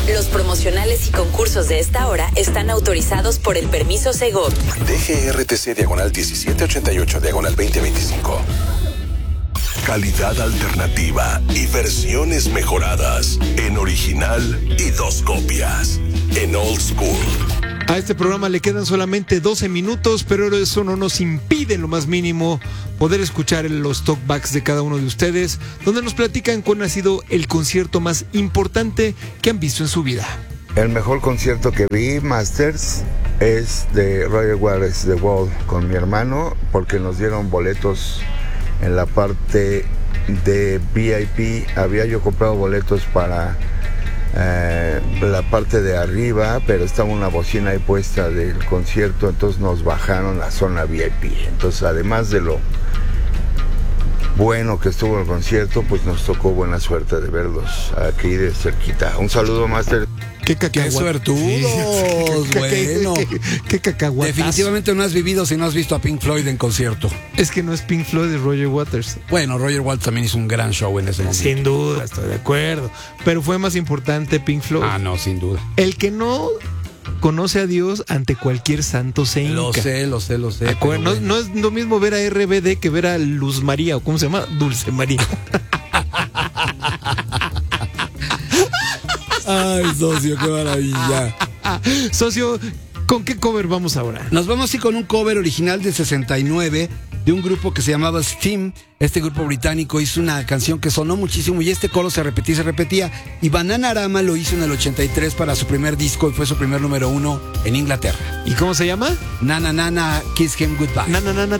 Los promocionales y concursos de esta hora están autorizados por el permiso Segov. DGRTC /1788/2025. Calidad alternativa y versiones mejoradas en original y 2 copias en Old School. A este programa le quedan solamente 12 minutos, pero eso no nos impide en lo más mínimo poder escuchar los talkbacks de cada uno de ustedes, donde nos platican cuál ha sido el concierto más importante que han visto en su vida. El mejor concierto que vi, Masters, es de Roger Waters The Wall con mi hermano, porque nos dieron boletos en la parte de VIP. Había yo comprado boletos para la parte de arriba, pero estaba una bocina ahí puesta del concierto, entonces nos bajaron a zona VIP. Entonces, además de lo bueno que estuvo el concierto, pues nos tocó buena suerte de verlos aquí de cerquita. Un saludo, Master. ¡Qué suertudos! Bueno, qué cacahuatas. Definitivamente no has vivido si no has visto a Pink Floyd en concierto. Es que no es Pink Floyd, es Roger Waters. Bueno, Roger Waters también hizo un gran show en ese momento. Sin duda, estoy de acuerdo. Pero fue más importante Pink Floyd. Ah, no, sin duda. El que no conoce a Dios ante cualquier santo se hinca. Lo sé. Bueno. No es lo mismo ver a RBD que ver a Luz María, o ¿cómo se llama? Dulce María. Ay, socio, qué maravilla. Socio, ¿con qué cover vamos ahora? Nos vamos así con un cover original de 69 de un grupo que se llamaba Steam. Este grupo británico hizo una canción que sonó muchísimo y este coro se repetía. Y Bananarama lo hizo en el 83 para su primer disco y fue su primer número 1 en Inglaterra. ¿Y cómo se llama? Nana Nana, Kiss Him Goodbye. Nana Nana,